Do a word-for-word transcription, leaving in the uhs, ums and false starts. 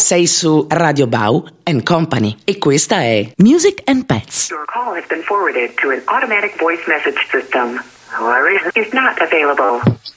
sei su Radio Bau and Company e questa è Music and Pets. Your call has been forwarded to an automatic voice message system. However, is not available.